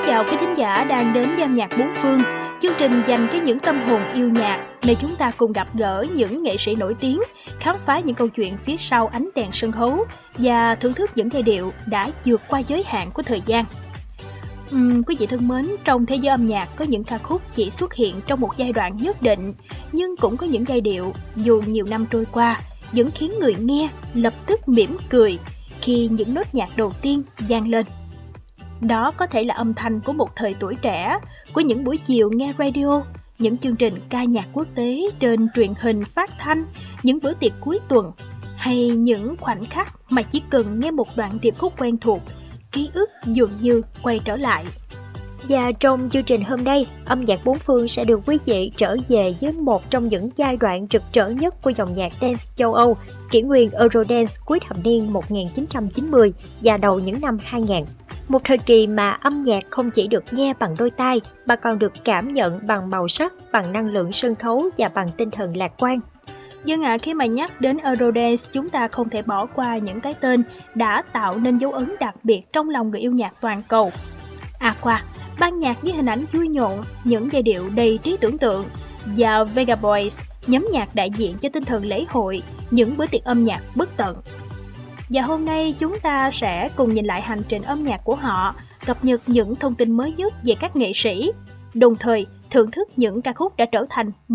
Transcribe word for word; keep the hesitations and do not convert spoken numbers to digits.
chào quý thính giả đang đến với âm nhạc bốn phương, chương trình dành cho những tâm hồn yêu nhạc, nơi chúng ta cùng gặp gỡ những nghệ sĩ nổi tiếng, khám phá những câu chuyện phía sau ánh đèn sân khấu và thưởng thức những giai điệu đã vượt qua giới hạn của thời gian. Uhm, quý vị thân mến, trong thế giới âm nhạc có những ca khúc chỉ xuất hiện trong một giai đoạn nhất định, nhưng cũng có những giai điệu dù nhiều năm trôi qua vẫn khiến người nghe lập tức mỉm cười khi những nốt nhạc đầu tiên vang lên. Đó có thể là âm thanh của một thời tuổi trẻ, của những buổi chiều nghe radio, những chương trình ca nhạc quốc tế trên truyền hình phát thanh, những bữa tiệc cuối tuần, hay những khoảnh khắc mà chỉ cần nghe một đoạn điệp khúc quen thuộc, ký ức dường như quay trở lại. Và trong chương trình hôm nay, âm nhạc bốn phương sẽ đưa quý vị trở về với một trong những giai đoạn rực rỡ nhất của dòng nhạc dance châu Âu, kỷ nguyên Eurodance cuối thập niên một nghìn chín trăm chín mươi và đầu những năm hai nghìn. Một thời kỳ mà âm nhạc không chỉ được nghe bằng đôi tai, mà còn được cảm nhận bằng màu sắc, bằng năng lượng sân khấu và bằng tinh thần lạc quan. Dân ạ, à, khi mà nhắc đến Eurodance, chúng ta không thể bỏ qua những cái tên đã tạo nên dấu ấn đặc biệt trong lòng người yêu nhạc toàn cầu. Aqua, ban nhạc với hình ảnh vui nhộn, những giai điệu đầy trí tưởng tượng, và Vega Boys, nhóm nhạc đại diện cho tinh thần lễ hội, những bữa tiệc âm nhạc bất tận. Và hôm nay chúng ta sẽ cùng nhìn lại hành trình âm nhạc của họ, cập nhật những thông tin mới nhất về các nghệ sĩ, đồng thời thưởng thức những ca khúc đã trở thành